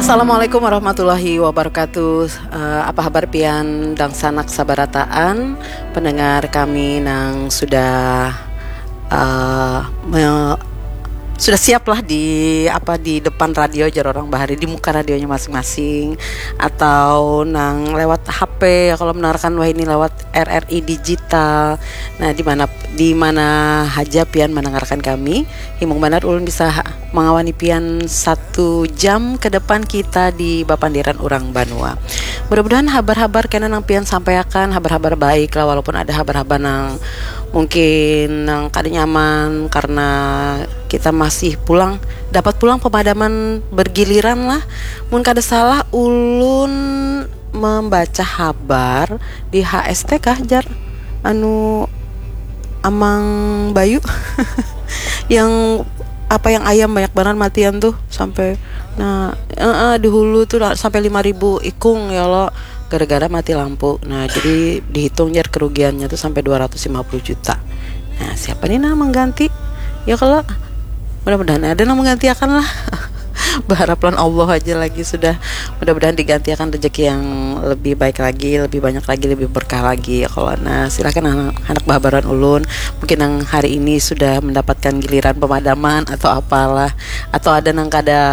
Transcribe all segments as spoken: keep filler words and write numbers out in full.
Assalamualaikum warahmatullahi wabarakatuh. Uh, apa kabar pian dan sanak sabarataan pendengar kami nang sudah uh, me- sudah siap lah di apa di depan radio jar orang bahari di muka radionya masing-masing atau nang lewat H P ya kalau mendengarkan wah ini lewat R R I digital. Nah di mana di mana haja pian mendengarkan kami himung banar ulun bisa mengawani pian satu jam ke depan kita di Bapandiran Urang Banua. Mudah-mudahan habar-habar kena nang pian sampaikan habar-habar baik lah walaupun ada habar-habar nang mungkin nang kada nyaman karena kita masih pulang dapat pulang pemadaman bergiliran lah. Mun kada salah ulun membaca kabar di H S T kah jar anu Amang Bayu yang apa yang ayam banyak banget matian tuh sampai nah uh, uh, di hulu tuh sampai lima ribu ikung ya lo gara-gara mati lampu. Nah jadi dihitung jar kerugiannya tuh sampai dua ratus lima puluh juta. Nah siapa nih nah mengganti ya kalau mudah-mudahan ada yang menggantikan lah. Berharaplah Allah aja lagi sudah mudah-mudahan digantikan rezeki yang lebih baik lagi, lebih banyak lagi, lebih berkah lagi ya kalau. Nah silakan anak, anak babaran ulun mungkin yang hari ini sudah mendapatkan giliran pemadaman atau apalah atau ada nang kada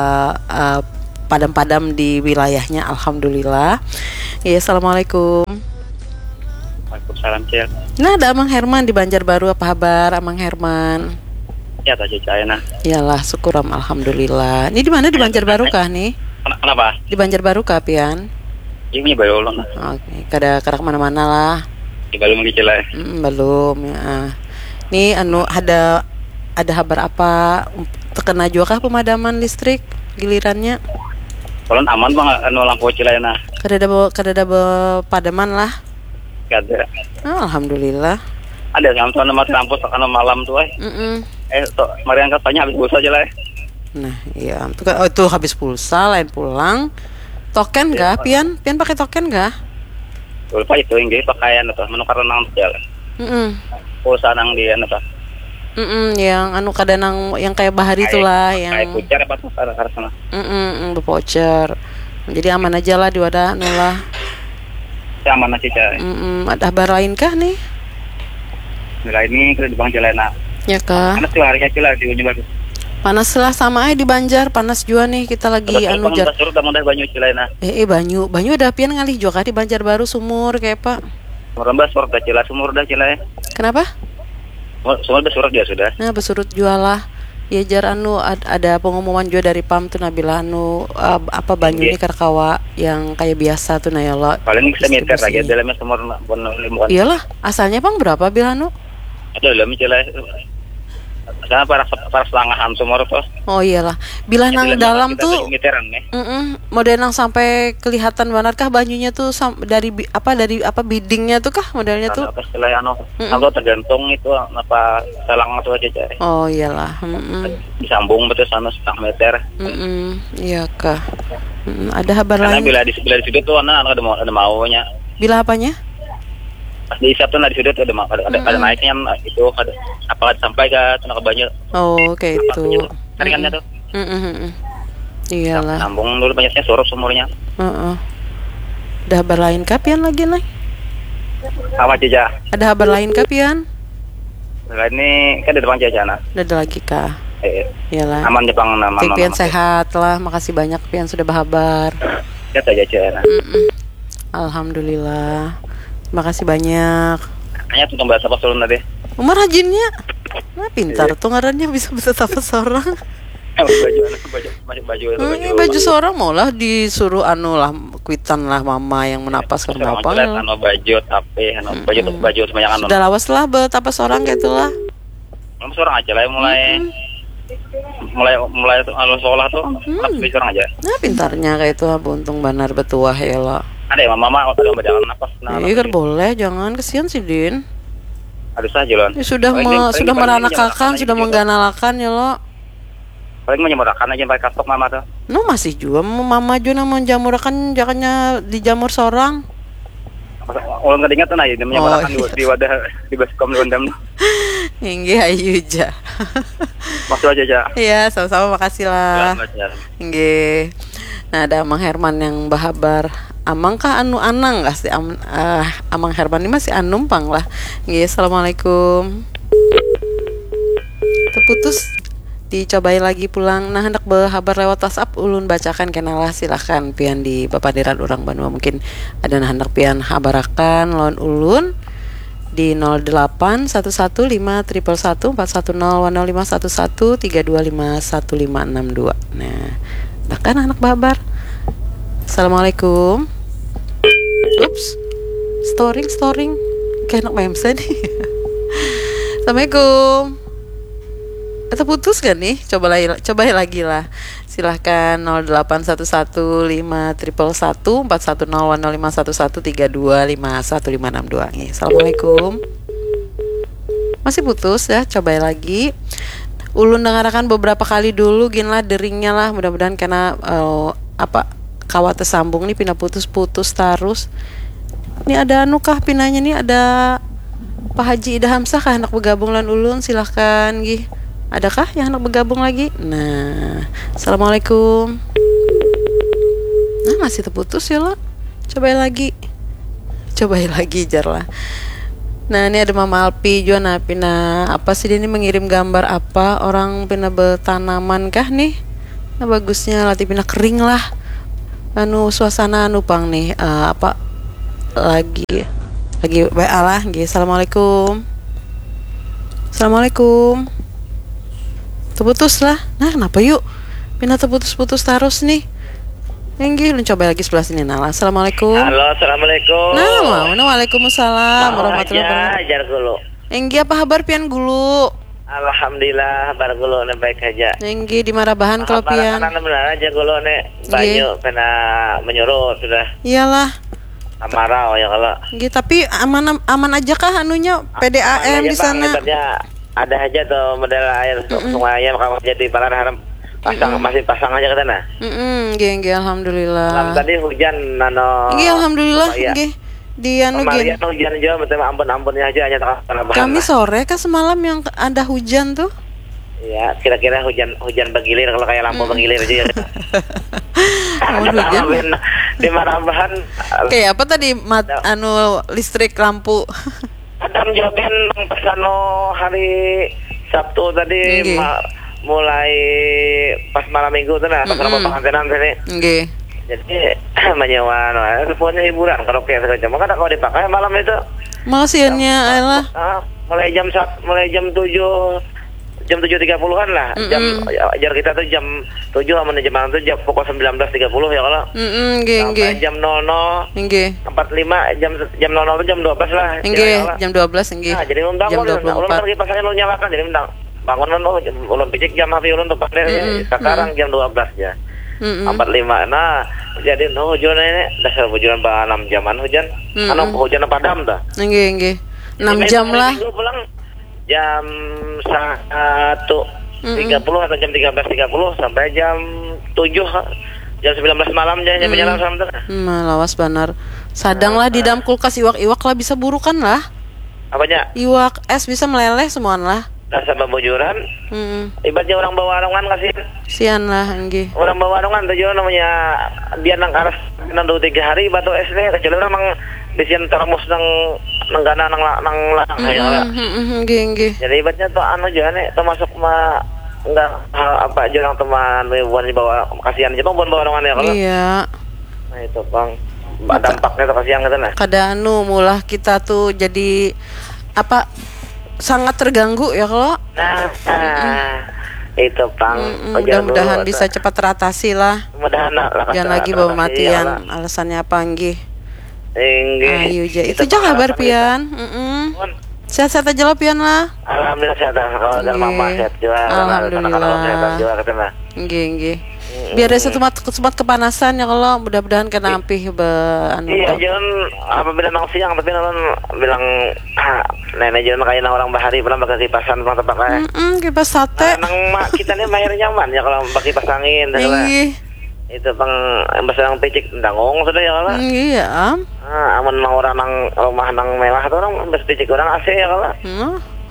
uh, padam-padam di wilayahnya. Alhamdulillah ya. Assalamualaikum. Waalaikumsalam Cil. Nah ada Amang Herman di Banjarbaru, apa kabar Amang Herman? Ya tadi saya nah. Iyalah syukuram alhamdulillah. Ini di mana di Banjarbaru kah nih? Kenapa? Di Banjarbaru kah pian? Ini baru ulun. Oke, kada kada kemana-mana lah. Di belum gitu lah. Mm, belum ya. Nih anu ada ada kabar apa? Terkena juga kah pemadaman listrik gilirannya? Ulun aman bang anu lampu Cilayana. Kada ada kada ada padaman lah. Kada. Oh, alhamdulillah. Ada yang tuan mati lampu anu malam tuh eh. Mm-mm. Eh to mari angkat tanya habis pulsa aja lah. Nah, iya. Itu, oh, itu habis pulsa lain pulang. Token enggak? Pian, pian pakai token enggak? Lupa itu nggih pakaian atau menukar nang jalan. Heeh. Pulsa nang di anu tah. Mm yang anu kada nang yang kayak bahari itulah yang kayak pucar apa tuh karena sana. Mm voucher. Jadi aman aja lah di wadah anu lah. Ya aman aja cah. Mm ada kabar lain kah nih? Nilai ini kita di Bang Cilayana. Ya kah? Panas tuh hari kecil lah di Ujung Bagus. Panas lah sama aja di Banjar, panas juga nih kita lagi Betul, anu jar. jar. Surut dah mudah banyu Cilayana. Eh, eh banyu, banyu ada pian ngalih juga di Banjarbaru sumur kayak pak. Merembas surut dah Cilay, sumur dah Cilay. Kenapa? Sumur dah surut dia sudah. Nah besurut jual lah. Ya jar anu ad, ada pengumuman juga dari P A M tuh Nabila anu uh, apa banyu ini karkawa yang kayak biasa tuh nah ya Allah. Paling bisa meter lagi dalamnya sumur pun lima. Iyalah, asalnya Bang berapa bil anu? Ada dalam Cilay. Sana para para selangahan sumur tuh. Oh iyalah. Bila nang dalam tuh meteran nih. Heeh. Model nang sampai kelihatan banarkah banyunya tuh sam, dari bi, apa dari apa bidingnya tuh kah modelnya tuh? Apa Cilay anu. Kalau tergantung itu apa selang itu aja cari. Oh iyalah. Heeh. Disambung betul sana setengah meter. Heeh. Iya kah. Mm-mm. Ada kabar lain. Karena lain. bila di sebelah situ tuh anak ada mau ada maunya. Bila apanya? Pas di Sabtu nah di situ tuh ada ada, ada, ada naiknya itu ada apa sampai ke tenaga banyak. Oh kayak itu. Taringannya tuh. Heeh. Iyalah. Sambung dulu banyaknya surut sumurnya. Heeh. Ada kabar lain kah pian lagi nih? Sama aja. Ada kabar lain kah pian? Nah, ini kan di depan jajanan. Ada lagi kah? Eh, iyalah. Aman Jepang nama. Pian sehat lah. Makasih banyak pian sudah berkabar. Ya saja jajanan. Alhamdulillah. Makasih banyak. Hanya tuh bahasa apa sulun tadi? Umar rajinnya. Nah, pintar tuh ngarannya bisa bisa apa seorang. baju baju baju baju Hmm, baju, baju seorang mau lah disuruh anu lah kuitan lah mama yang menapas karena apa? Anu baju tapi anu baju baju sebanyak anu. Sudah lawas lah betapa seorang kayak itulah. Belum seorang aja lah mulai mulai mulai anu sekolah tuh tapi seorang aja. Nah, pintarnya kayak itu buntung banar betuah ya lah. Ada ya mama kalau mau jalan napas. Iya kan boleh, jangan kesian sih Din. Ada saja lon. Ya, sudah me, sudah meranakakan, sudah mengganalakan ya lo. Paling menyemurakan aja pakai kastok mama tuh. No masih juga mama juga nama menjamurakan jangannya dijamur seorang. Ulang kedingat tuh nah ini menyemurakan oh, di, di wadah di baskom rondam. Inggih ayu ja. Masuk aja aja. Iya sama-sama makasih lah. Inggih. Nah, ada Amang Herman yang bahabar. Amang kah anu anang kah si am, uh, Amang Herman ini masih anumpang lah. Nggih, assalamualaikum. Terputus. Dicobai lagi pulang. Nah, hendak bahabar lewat WhatsApp ulun bacakan kenalah, silahkan pian di papadiran urang Banua. Mungkin ada nah hendak pian habarakan lawan ulun di nol delapan satu satu lima satu satu empat satu nol nol lima satu satu tiga dua lima satu lima enam dua. Nah, bahkan anak babar. Assalamualaikum. Ups. Storing storing. Kayak anak memsen nih. Assalamualaikum. Atau putus kan nih? Coba lagi, coba lagi lah. Silahkan nol delapan satu satu lima satu satu empat satu nol nol lima satu satu tiga dua lima satu lima enam dua. Assalamualaikum. Masih putus ya? Coba lagi. Ulun dengarkan beberapa kali dulu, gin lah deringnya lah. Mudah-mudahan karena uh, apa kawat tersambung nih pindah putus-putus terus. Ini ada anu kah pinanya nih, ada Pak Haji Ida Hamzah kah hendak bergabung lan ulun, silahkan gih. Adakah yang hendak bergabung lagi? Nah, assalamualaikum. Nah, masih terputus ya lo. Cobain lagi. Cobain lagi jar lah. Nah, ini ada Mama Alpi juga. Nah, pina apa sih dia ini mengirim gambar apa? Orang pina bertanaman kah nih? Nah, bagusnya latih pina kering lah. Anu suasana anu pang nih uh, apa lagi lagi W A lah. Nggih, assalamualaikum. Assalamualaikum. Terputus lah. Nah, kenapa yuk? Pindah terputus-putus terus nih. Enggih, lu coba lagi sebelah sini. Nah, assalamualaikum. Halo, assalamualaikum. Nah, mau, nah, waalaikumsalam warahmatullahi wabarakatuh. Ajar gulu. Enggih, apa kabar pian gulu? Alhamdulillah, bar gulu ne baik aja. Enggih, di Marabahan kalau pian. Karena benar aja gulu ne banyak kena menyuruh sudah. Iyalah. Amarau ya kalau. Enggih, tapi aman aman aja kah anunya P D A M di sana? Ada aja tuh model air sungainya maka jadi balan haram pasang mm-mm. masih pasang aja ke sana. Heeh, nggih nggih alhamdulillah. Malam tadi hujan nano. Nggih alhamdulillah nggih. Di anu nggih. Hujan aja betul ampun-ampunnya aja hanya karena bahan. Kami sore kah semalam yang ada hujan tuh? Iya, kira-kira hujan hujan bergilir kalau kayak lampu mm. bergilir aja. Oh, hujan. Di Marabahan. Kayak apa tadi mat, anu listrik lampu. Adam jawabin pas anu hari Sabtu tadi okay. ma- mulai pas malam minggu tuh nah pas mm-hmm. pengantinan tadi. Nggih. Jadi menyewa no, punya hiburan kalau kayak segala macam. Maka kalau dipakai malam itu. Malasiannya adalah ah, mulai jam sat, mulai jam tujuh jam tujuh tiga puluhan lah. Mm-hmm. Jam ajar kita tuh jam tujuh sama jam enam tuh jam pukul sembilan belas tiga puluh ya kalau. Heeh, nggih nggih. Jam nol nol. Nggih. empat puluh lima jam jam nol nol itu jam dua belas lah. Nggih, jam dua belas nggih. Nah, jadi undang jam dua puluh empat. Ulun lagi pasangnya lu nyalakan jadi undang. Bangunan lo ulun picik jam H P ulun tuh pakai mm-hmm. sekarang mm-hmm. jam dua belas ya. Mm-hmm. empat puluh lima. Nah, jadi no, hujan ini dasar hujan bah enam jaman hujan. Mm-hmm. Anu hujan padam dah. Nggih nggih. enam jam lah. Pulang jam satu tiga puluh atau jam tiga belas tiga puluh sampai jam tujuh jam sembilan belas malam aja mm. menyalam sama tuh. Hmm, lawas benar. Sadang nah, lah di dalam kulkas iwak-iwak lah bisa burukan lah. Apanya? Iwak es bisa meleleh semuaan lah. Dasar babujuran. Heeh. Mm. Ibaratnya orang bawa warungan kasih. Sian lah nggih. Orang bawa warungan tuh juga namanya dia nang aras nang dua tiga hari batu es nih kecuali memang disian termos nang nang gana nang nang lang ya. Heeh, nggih nggih. Jadi ibaratnya tuh anu juga nih termasuk ma enggak apa aja orang teman buat dibawa kasihan aja bang buat bawa warungan ya kalau. Iya. Nah itu bang dampaknya tuh kasihan gitu nah. Kada anu mulah kita tuh jadi apa sangat terganggu ya kalau. Nah, nah itu bang. Mm-mm, mudah-mudahan bisa itu. Cepat teratasi lah. Mudah-mudahan lah. Jangan lagi bawa matian. Ya, alasannya apa nggih? Enggih. Ayo ja. Itu jangan kabar pian. Heeh. Sehat-sehat aja lah pian lah. Alhamdulillah sehat. Kalau dan mama sehat juga. Alhamdulillah. Sehat juga katanya. Nggih nggih. Biar sempat sempat kepanasan ya kalau mudah-mudahan kena ampih be anu. Iya jangan apabila nang siang tapi nang bilang nenek jangan kayak orang bahari pernah pakai kipasan pernah pakai. Heeh, kipas sate. Nang mak kita nih mayar nyaman ya kalau pakai kipas angin. Iya. Itu pang basang picik ndangong sudah ya kalau. Iya am. Ah aman mau orang nang rumah nang mewah tuh orang bas picik orang A C ya kalau. Heeh.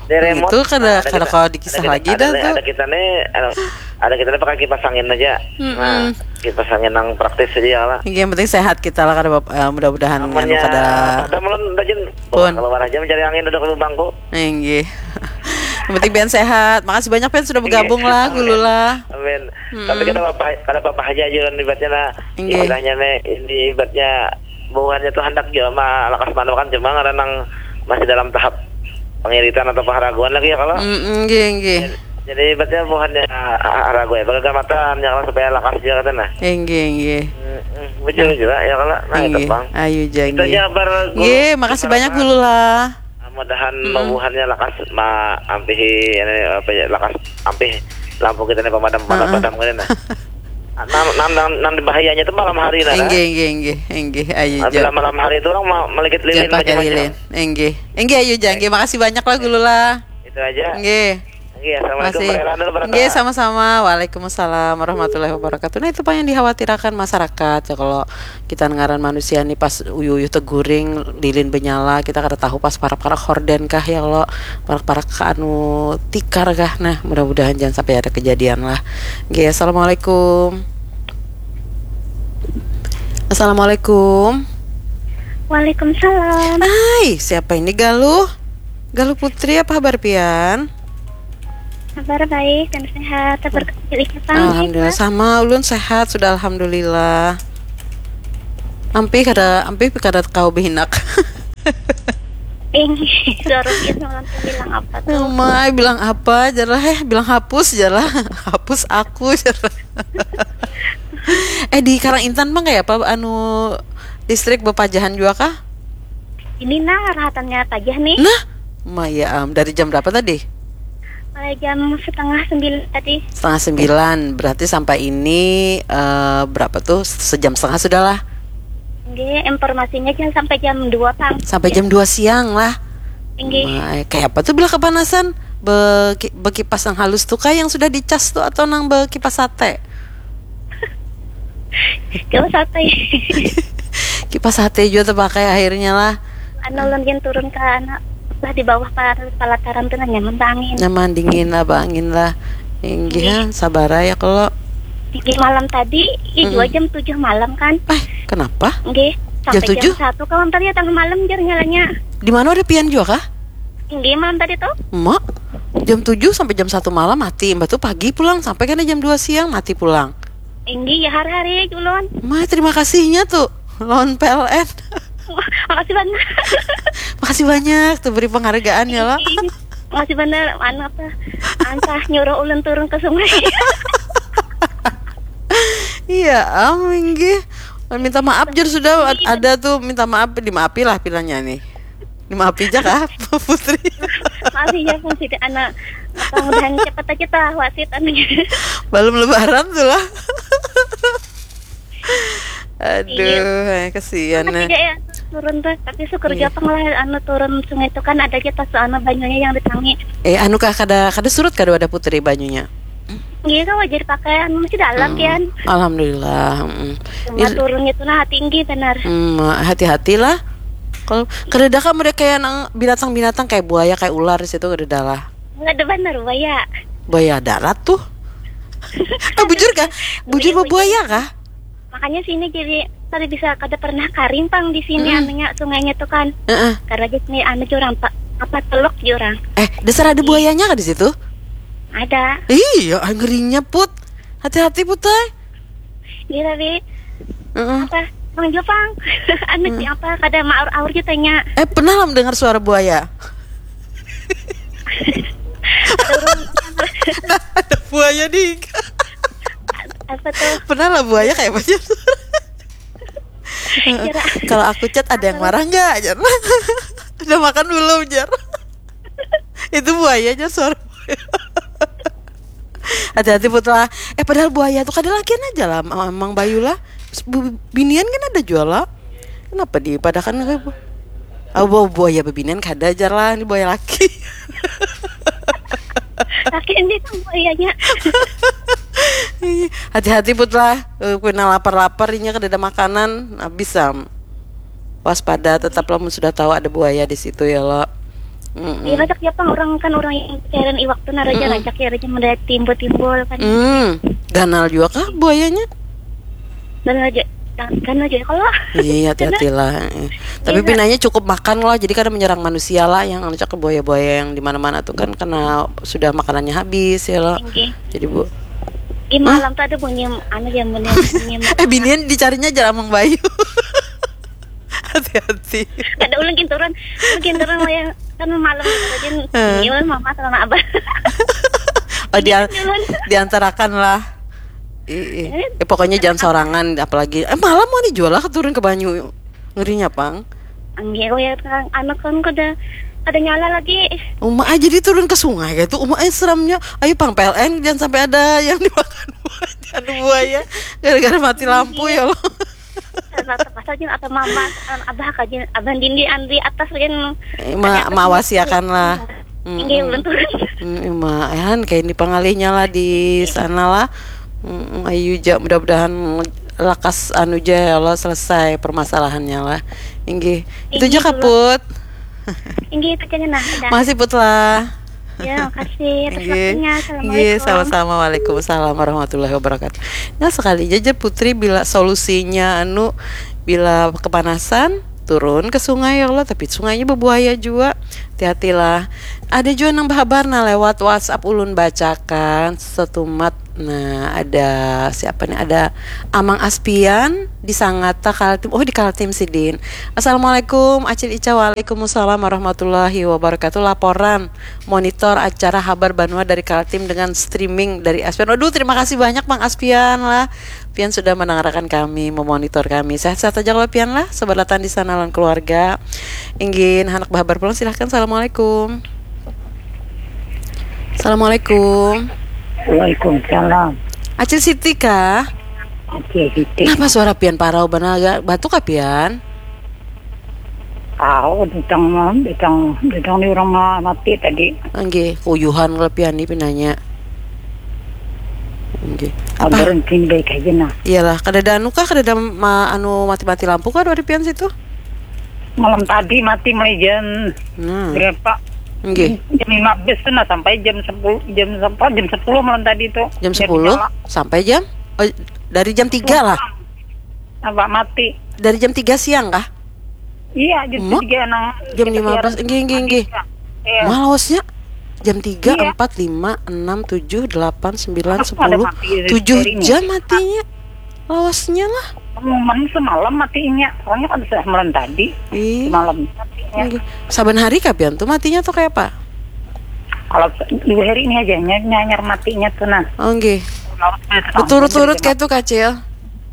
Di remote. Itu kada Nah, ada kada kita- kalau dikisah ada lagi kita- dah ada, tuh. ada kita nih ada, ada kita nih pakai kipas angin aja. Nah, kipas angin yang praktis aja lah. Yang penting sehat kita lah kada bap- eh, mudah-mudahan anu Namanya kada ada melon dajin. Pun. Keluar aja mencari angin duduk di bangku. Nggih. Yang penting Ben sehat. Makasih banyak Ben sudah bergabung lah gulula. Amin. Tapi kita bapak kada bapak aja jualan ibaratnya lah. Nggih. Istilahnya nih ini ibaratnya buahnya tuh hendak jual mah lakas mana kan cuma karena masih dalam tahap pengiritan atau paharaguan lagi ya kalau. Mm, nggih nggih. Jadi ibaratnya buahnya aragu ya bagai gamatan ya kalau supaya lakas juga katanya. Nggih nggih. Betul juga ya kalau nah itu Nggih. bang. Ayo Itu jangan. aja bar. Nggih, makasih banyak gulula. Mudahan buahnya lakas ma ampih ini apa ya lakas ampih lampu kita nih pemadam pemadam padam gitu nah. Nam nam nam, nam bahayanya itu malam hari lah. Nggih nggih nggih. Nggih ayo Bila jangan. malam hari itu orang mau melekit lilin Jangan pakai lilin. Nggih. Nggih ayo jangan. Nggih, makasih banyak lah gulula. Itu aja. Nggih. Nggih, assalamualaikum Masih. warahmatullahi wabarakatuh. Nggih, sama-sama. Waalaikumsalam warahmatullahi wabarakatuh. Nah, itu Pak yang dikhawatirkan masyarakat. Ya, kalau kita ngaran manusia nih pas uyu-uyu teguring, lilin benyala, kita kada tahu pas parak-parak horden kah ya kalau parak-parak anu tikar kah. Nah, mudah-mudahan jangan sampai ada kejadian lah. Nggih, assalamualaikum. Assalamualaikum. Waalaikumsalam. Hai, siapa ini Galuh? Galuh Putri apa kabar pian? Kabar baik dan sehat. Kabar kecil Alhamdulillah sama ulun sehat sudah alhamdulillah. Ampi kada ampi kada kau behinak. Ini suara kita nanti bilang apa tuh? Mai bilang apa? Jarlah eh bilang hapus jarlah. Hapus aku jarlah. Eh di Karang Intan bang kayak apa anu listrik bepajahan juga kah? Ini nah rahatannya tajah nih. Nah, Maya am dari jam berapa tadi? Mulai jam setengah sembilan tadi. Setengah sembilan. Berarti sampai ini eh, berapa tuh? Sejam setengah sudah lah. Ini informasinya jangan sampai jam dua pang. Sampai jam dua siang lah. Tinggi. Mai, kayak apa tuh bila kepanasan? Be, bekipas yang halus tuh kayak yang sudah dicas tuh atau nang bekipas sate? Jauh sate. Kipas sate juga terpakai akhirnya lah. Anu lonjen turun ke anak lah di bawah pal- palataran tuh nyaman bangin. Nyaman dingin lah, bangin lah. Inggih ya, sabar ya kalau. Di malam tadi, i dua jam tujuh malam kan? Eh, kenapa? Nggih, sampai Jam tujuh? jam satu kawan tadi tengah malam jar nyalanya. Di mana ada pian juga kah? Nggih malam tadi tuh. Emak, jam tujuh sampai jam satu malam mati. Mbak tuh pagi pulang sampai kan jam dua siang mati pulang. Nggih ya hari-hari julon. Ma, terima kasihnya tuh. Lawan P L N. Makasih banyak. Makasih banyak tuh beri penghargaan ya lah. Makasih banyak. Anu apa? Antah nyuruh ulun turun ke sungai. Iya, amin nggih. Minta maaf jur sudah ada tuh minta maaf dimaafi lah pilahnya nih. Dimaafi aja kah Putri? Masih ya pun sih anak. Mudah-mudahan cepat aja tah wasit anunya. Belum lebaran tuh lah. Aduh, kesian Tapi nih. tidak ya turun tuh. Tapi syukur Iya. Jepang lah anu turun sungai itu kan ada kita soalnya banyunya yang ditangi. Eh, anu kah kada kada surut kada ada Putri banyunya. Iya kan wajar pakaian masih dalam kan. Alhamdulillah. Mm. Cuma turunnya itu nah tinggi benar. Hmm, hati-hatilah. Kalau kededa kan mereka kayak nang binatang-binatang kayak buaya, kayak ular di situ kededa lah. Enggak ada benar buaya. Buaya darat tuh. Ah, bujur kah? Bujur apa buaya kah? Makanya sini jadi tadi bisa kada pernah karing pang di sini anunya sungainya tuh kan. Heeh. Karena di sini anu jurang pak apa teluk jurang. Eh, dasar ada buayanya kah di situ? Ada. Iya, ah, ngerinya Put. Hati-hati Put, ay. Dia tapi Heeh. apa? Bang Jepang. Anu si apa kada maur-aur gitu tanya. Eh, pernah lah mendengar suara buaya? Ada buaya di. Apa tuh? Pernah lah buaya kayak apa sih? Kira Kalau aku chat ada yang marah nggak, Jar? Udah makan belum, Jar? Itu buayanya suara buaya. Hati-hati Putra. Eh padahal buaya tuh kada lakian aja lah, Mang Bayu lah. Bu- Binian kan ada jual lah. Kenapa di padakan kayak bu? Oh, bu- buaya bebinian kada aja lah, ini buaya laki. laki ini kan buayanya. Hati-hati Putra. Eh, kena lapar-lapar ini kada ada makanan, habis sam. Waspada, tetaplah sudah tahu ada buaya di situ ya lo. Iya rajak ya pang orang kan orang yang cairan iwak tuh naraja Mm-mm. rajak ya raja mendadak timbul-timbul kan. Hmm, ganal juga kah buayanya? Dan raja kan aja kalau. Iya, hati-hati lah. Eh. Tapi Iya. pinanya cukup makan lah, jadi kadang menyerang manusia lah yang anu cak buaya-buaya yang di mana-mana tuh kan karena sudah makanannya habis ya loh. Tinggi. Jadi Bu. Di malam tuh ada bunyi anu yang bunyi bunyi. Eh binian dicarinya jaramang bayu. Hati-hati. Ada ulang kinturan, ulang kinturan lah yang kan malam aja Eh. ini mama sama abah. Oh, dia Jalan. diantarakan lah. I, i. Eh, pokoknya jangan sorangan apalagi eh malam mau dijual lah turun ke banyu. Ngerinya, Pang. Angge ya kan anak kan kada ada nyala lagi. Uma aja dia turun ke sungai gitu. Uma aja seramnya. Ayo Pang P L N jangan sampai ada yang dimakan buaya. Aduh buaya. Gara-gara mati lampu ya loh. Pas aja atau mama abah kajian abah dindi andri atas kan. Eh, Ma, mawasiakan lah. Angge ulang turun. Hmm, ma, ehan kayak ini pengalihnya lah di sana lah. Hmm, ayo ja mudah-mudahan lakas anu ja ya Allah selesai permasalahannya lah. Inggih. Itu aja kaput. Angge itu jangan nah. dah. Masih put lah. Ya, makasih atas Nggih. waktunya. Nggih, Assalamualaikum. sama-sama. Waalaikumsalam warahmatullahi wabarakatuh. Nah, sekali aja Putri bila solusinya anu bila kepanasan turun ke sungai ya Allah, tapi sungainya berbuaya juga. Hati-hatilah. Ada juga nang bahabar nah lewat WhatsApp ulun bacakan setumat. Nah, ada siapa nih? Ada Amang Aspian di Sangatta Kaltim. Oh, di Kaltim Sidin. Assalamualaikum Acil Ica. Waalaikumsalam warahmatullahi wabarakatuh. Laporan monitor acara Habar Banua dari Kaltim dengan streaming dari Aspian. Aduh, terima kasih banyak Bang Aspian lah. Pian sudah mendengarkan kami, memonitor kami. Sehat-sehat aja kalau Pian lah. Seberlatan di sana lan keluarga. Ingin anak bahabar pulang silahkan. Assalamualaikum. Assalamualaikum. Waalaikumsalam. Acil Siti kah? Oke, Siti. Kenapa suara Pian parau benar batuk kah Pian? Tahu tentang tentang tentang ni orang mati tadi. Nggih, kuyuhan kalau Pian ni pinanya. Nggih. Apa? Berhenti baik aja nah. Iyalah, kadada anu kah kadada ma, anu mati-mati lampu kah dari Pian situ? Malam tadi mati mulai jam Nah, berapa? nggih. Jam lima belas nah sampai jam sepuluh jam sampai jam sepuluh malam tadi itu. Jam sepuluh sampai jam oh, dari jam tiga lah. Apa mati? Dari jam tiga siang kah? Iya, jam Mak? tiga nang. Jam lima belas. Nggih, nggih, nggih. Iya. Malawasnya jam tiga, Iya. empat, lima, enam, tujuh, delapan, sembilan, Ada sepuluh, mati tujuh dari ini. jam matinya. Lawasnya lah. Pengumuman semalam matinya. Soalnya kan sudah malam tadi. Ih. Semalam matinya. Nggih. Saban hari kah Pian tuh matinya tuh kayak apa? Kalau dua hari ini aja ny- nyanyar matinya tuh nah. Oh nggih. Beturut-turut kayak tuh Kacil.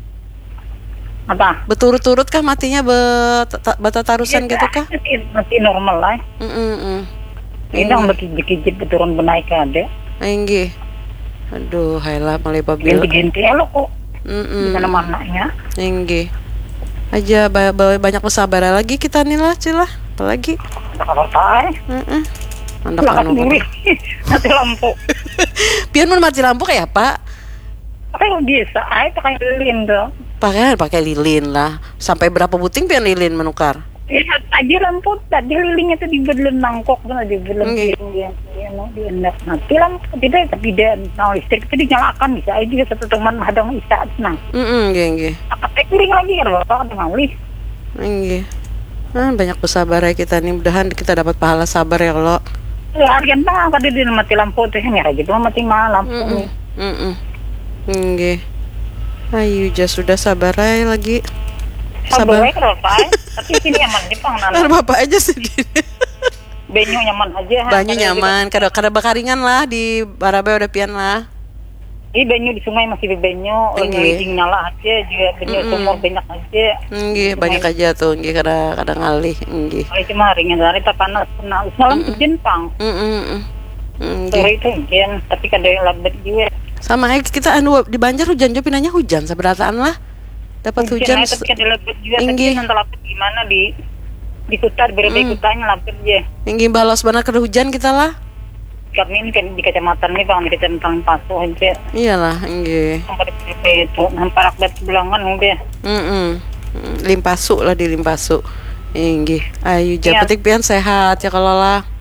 Apa? Beturut-turut kah matinya bet- bata tarusan gitu kah? Masih, masih normal lah. Heeh. Ini yang berkijit-kijit beturun benaik ada. Nggih. Aduh, hayalah mulai babil. Ganti-ganti elok kok. Di Heeh. mana-mananya. Nggih. Aja ba- ba- banyak bersabar lagi kita nih lah, Cil lah. Apalagi. Kalau tahu, Heeh. Mandak silakan anu. dulu. Mati lampu. Pian mau mati lampu kayak apa? Pakai biasa, ayo pakai lilin dong. Pakai pakai lilin lah. Sampai berapa buting Pian lilin menukar? Ya, tadi lampu, tadi lilinnya tuh dibelen nangkok, tuh dibelen Nggih. dia, dia mau diendak. Mati lampu tidak, tapi dia, nah listrik itu dinyalakan bisa. Ayo juga satu teman hadang isa, nah. Heeh, nggih nggih. Apa teknik lagi ya, bapak ada ngalih. Nggih. Ah, banyak bersabar ya kita nih. Mudahan kita dapat pahala sabar ya Allah. Ya, harian bang, kada dia mati lampu tuh, ya gitu mati malam lampu nih. Heeh. Nggih. Ayo ja sudah sabar aja lagi. Sabar kalau pak, tapi sini nyaman di pang Nah, nana. bapak aja sendiri. Benyu nyaman aja. Banyu nyaman, kada kada bakaringan lah di Barabe udah pian lah. Ini benyu di sungai masih benyu, Nggih. benyu nyala aja juga benyu Mm-mm. sumur banyak aja. Nggih, banyak aja tuh, nggih kada kada ngalih, nggih. Kalau cuma ringan dari tak panas, nah semalam hujan pang. Heeh. Nggih. Sore itu hujan, tapi kada yang lambat juga. Sama kayak kita anu di Banjar hujan jo pinanya hujan seberataan lah. Dapat hujan. aja, tapi kada lambat juga. Nggih. Tapi nanti lambat gimana di di kutar berbeda Mm. kutanya lambat aja. Nggih balos benar kada hujan kita lah. Kami ini kan di kecamatan ini bang, di kecamatan Paso aja. Iyalah, nggih. Sampai di itu, nampak rakyat belangan udah. Heeh. Limpasu lah di Limpasu. Nggih. Ayo ja Iya. penting pian sehat ya kalau lah.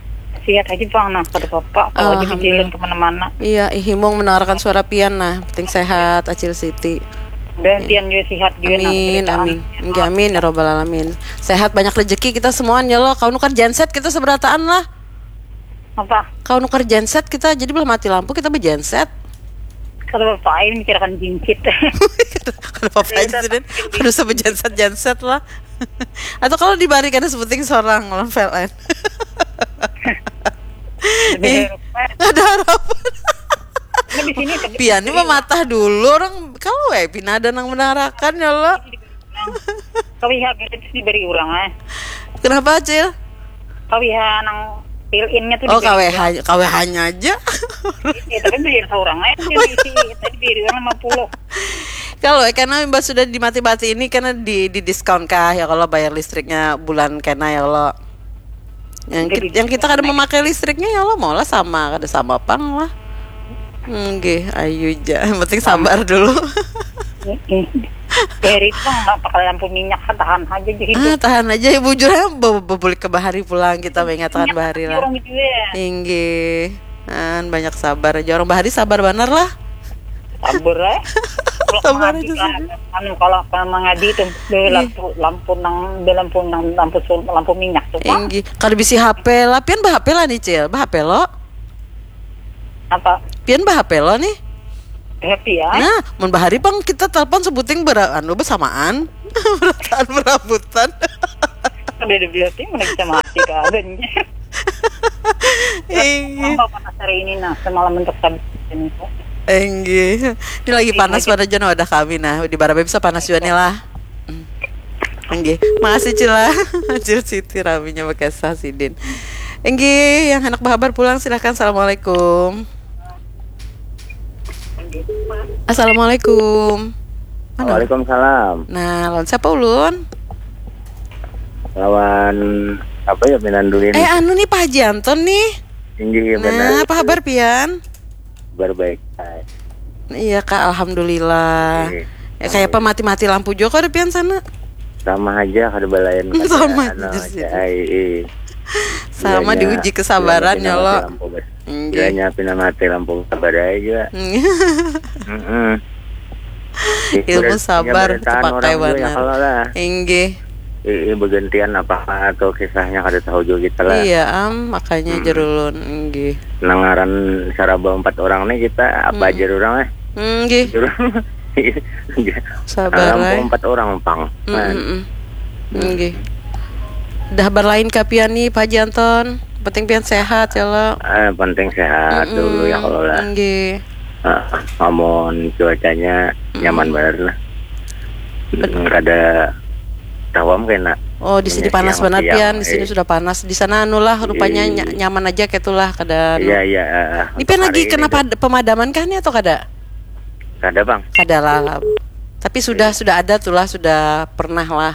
sehat aja bang, nah kata bapak kalau aja kecilin kemana-mana. Iya, Ihimong mendengarkan suara pian nah, penting sehat Acil Siti. Dan Tian juga sehat juga. Amin, amin. Enggak, amin ya robbal alamin. Sehat banyak rezeki kita semuanya ya lo. Kau nukar genset kita seberataan lah. Apa? Kau nukar genset kita jadi belum mati lampu kita bergenset. Kalau bapak ini mikirkan jinsit. Kalau bapak itu sih harus sama genset genset lah. Atau kalau dibari karena sebuting seorang lawan P L N. Eh, ada harapan. Di sini Pian ini mah matah dulu orang kalau eh Pina ada nang menarakan ya lo. Kawiha itu diberi orang eh. Kenapa Cil? Kawiha nang fill innya tuh. Oh K W H K W H-nya aja. Ya tapi beli seorang eh diisi tadi beri orang lima puluh. Kalau eh, karena Mbak sudah dimati-mati ini karena di di diskon kah ya kalau bayar listriknya bulan kena ya lo. Yang ki, yang kita kada memakai listriknya ya lo mau lah sama kada sama pang lah. Nggih, ayo aja. Yang penting sabar dulu. Dari itu nggak pakai lampu minyak tahan aja jadi hidup. Ah, tahan aja ya bujur ya balik ke Bahari pulang kita mengatakan Bahari lah. Nggih. An banyak sabar aja orang Bahari sabar bener lah. Sabar ya. Sabar aja sih. Anu kalau kalau mengadi itu lampu lampu nang lampu nang lampu lampu minyak tuh. Nggih. Kada bisi H P lah, pian bah H P lah nih Cil, bah H P lo. Apa? Pian bah H P lo nih. Happy ya. Nah, mun bahari pang kita telepon sebuting ber anu bersamaan. Berataan berabutan. Ada di belakang mana bisa mati keadaannya. Iya. Apa panas hari ini nah semalam untuk sabit ini. Enggih. Ini lagi panas pada jono ada kami nah di Barabe bisa panas juga nih lah. Enggih. Makasih Cila. Cil Siti raminya bekas Sidin. Enggih, yang anak bahabar pulang silahkan. Assalamualaikum. Assalamualaikum. Mana? Waalaikumsalam. Nah, lawan siapa ulun? Lawan apa ya Pinandulin? Eh, anu nih Pak Haji Anton nih. Tinggi ya benar. Nah, apa kabar Pian? Berbaik. Iya Kak, alhamdulillah. Iya. Ya kayak apa mati-mati lampu juga ada Pian sana? Sama aja kada balayan. Sama anu, aja. Ai. Sama Bilanya, diuji kesabaran ya lo. Bilanya pina mati lampu sabar aja. Heeh. Ilmu sabar terpakai benar. Inggih. Iya bergantian apa atau kisahnya kada tahu juga kita lah. Iya am makanya hmm. jerulun inggih. Nangaran saraba empat orang nih kita apa hmm. aja orang eh. Inggih. Sabar lah. Empat orang pang. Inggih. Dah berlain kapian nih Pak Janton. Penting pian sehat ya lo. Eh penting sehat mm-mm. dulu ya kalau lah. Nggih. Uh, namun cuacanya mm. nyaman banget lah. Enggak ada tawam kena. Oh di sini panas banget pian. Di sini eh. sudah panas. Di sana anu lah rupanya ny- nyaman aja ketulah kada. Iya iya. Ini pian lagi kena pad- pemadaman kah nih atau kada? Kada bang. Kada lah. Tapi sudah iya. sudah ada tuh lah sudah pernah lah.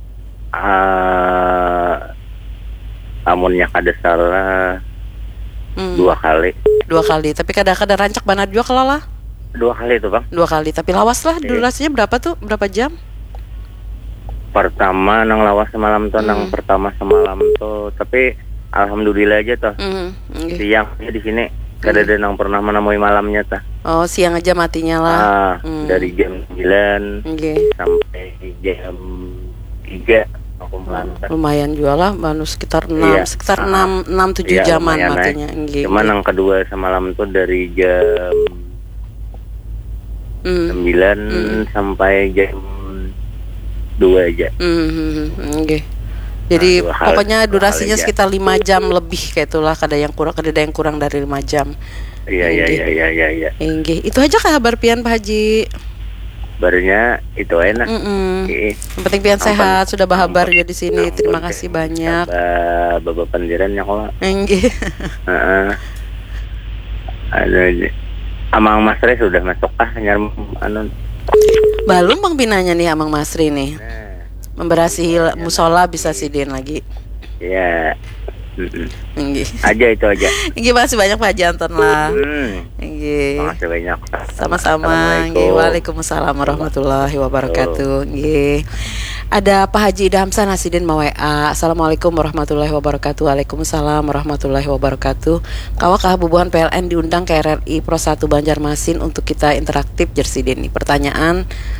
Uh, amunnya kada salah hmm. dua kali dua kali tapi kadang-kadang rancak banget juga kalau lah dua kali itu bang dua kali tapi lawas lah durasinya berapa tuh berapa jam pertama nang lawas semalam tuh hmm. nang pertama semalam tuh tapi alhamdulillah aja tuh hmm. okay. siang di sini kada ada hmm. nang pernah menemui malamnya tuh oh siang aja matinya lah ah, hmm. dari jam sembilan okay. sampai jam tiga lumayan juga lah, baru sekitar enam, iya. sekitar enam, enam tujuh iya, jaman matinya. Cuman yang kedua semalam tuh dari jam mm. sembilan mm. sampai jam dua aja. Mm-hmm. Okay. Jadi nah, pokoknya hal, durasinya sekitar lima jam lebih kayak itulah, kada yang kurang, kada yang kurang dari lima jam. Iya iya iya iya iya. iya. Itu aja kabar pian Pak Haji. Barunya itu enak. Yang penting pian sehat, sudah bahabar juga di sini. Terima kasih banyak. Bapak pendiran ya kok. Nggih. Heeh. Ada Amang Masri sudah masuk ah nyar anu. Belum Bang Pinanya nih Amang Masri nih. Memberasi musola bisa sidin lagi. Iya. Mm-mm. Nggih. Aja itu aja. Nggih, makasih banyak Pak Haji Anton lah. Hmm. Nggih. Makasih banyak. Sama-sama. Nggih, Waalaikumsalam warahmatullahi wabarakatuh. Nggih. Ada Pak Haji Ida Hamzah Nasidin mau W A. Assalamualaikum warahmatullahi wabarakatuh. Waalaikumsalam warahmatullahi wabarakatuh. Kawak Bubuhan P L N diundang ke R R I Pro satu Banjarmasin untuk kita interaktif Jersidin. Nih pertanyaan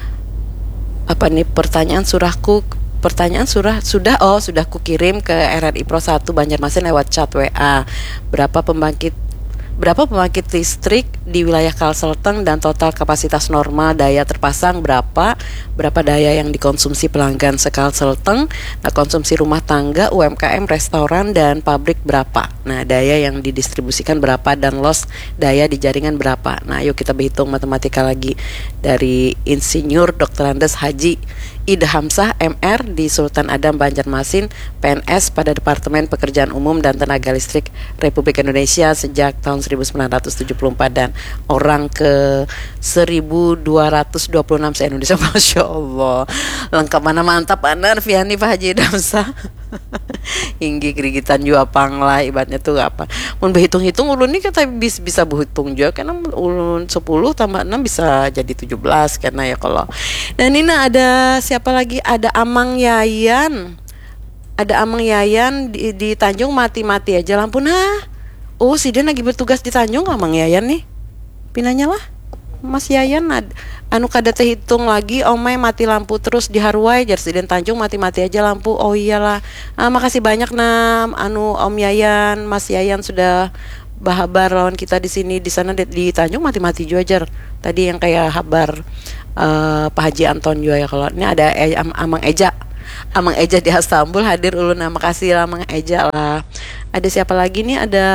apa nih pertanyaan surahku pertanyaan surah sudah oh sudah kukirim ke R R I Pro satu Banjarmasin lewat chat W A. Berapa pembangkit Berapa pembangkit listrik di wilayah Kalselteng dan total kapasitas normal daya terpasang berapa? Berapa daya yang dikonsumsi pelanggan seKalselteng? Nah, konsumsi rumah tangga, U M K M, restoran dan pabrik berapa? Nah, daya yang didistribusikan berapa dan loss daya di jaringan berapa? Nah, yuk kita berhitung matematika lagi dari Insinyur Doktor Andes Haji Ida Hamzah M R di Sultan Adam Banjarmasin, P N S pada Departemen Pekerjaan Umum dan Tenaga Listrik Republik Indonesia sejak tahun seribu sembilan ratus tujuh puluh empat dan orang ke seribu dua ratus dua puluh enam se-Indonesia. Masya Allah, lengkap mana mantap Anar Fiani Pak Haji Ida Hamzah. Hinggi kerigitan juga panglah ibaratnya tuh apa mun berhitung-hitung ulun ini kita bisa bisa berhitung juga karena ulun sepuluh tambah enam bisa jadi tujuh belas karena ya kalau. Dan ini ada siapa lagi, ada Amang Yayan ada Amang Yayan di, di Tanjung mati-mati aja lampu. Nah oh si dia lagi bertugas di Tanjung Amang Yayan nih pinanya lah Mas Yayan ad, anu kada terhitung lagi omai mati lampu terus di Harway Jersiden Tanjung mati-mati aja lampu. Oh iyalah, ah, makasih banyak nam anu Om Yayan Mas Yayan sudah bahabar lawan kita di sini di sana di, di Tanjung mati-mati juga jar tadi yang kayak habar uh, Pak Haji Anton juga ya. Kalau ini ada e, Am, Amang Eja Amang Eja di Istanbul hadir ulun. Nah, makasih lah Amang Eja lah. Ada siapa lagi nih, ada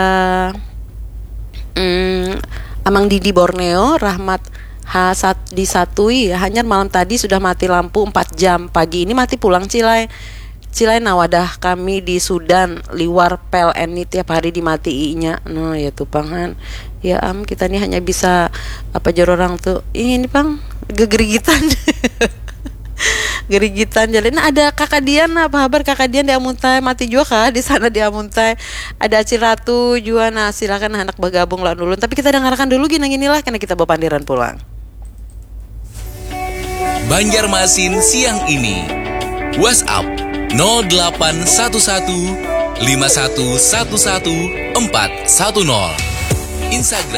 hmm, Amang Didi Borneo, Rahmat H disatui hanya malam tadi sudah mati lampu empat jam, pagi ini mati pulang Cilai. Cilai nawadah kami di Sudan liwar P L N ini tiap hari dimatiin-nya. Nah ya tuh pangan. Ya am kita nih hanya bisa apa jar orang tuh ini pang gegerigitan. Gerigitan jalan. Nah, ada Kakak Dian, apa kabar Kakak Dian di Amuntai mati juga kah di sana di Amuntai. Ada Acil Ratu juga. Nah silakan anak bergabung lah dulu. Tapi kita dengarkan dulu gini ginilah karena kita bawa pandiran pulang. Banjarmasin siang ini. WhatsApp nol delapan satu satu lima satu satu satu empat satu nol. Instagram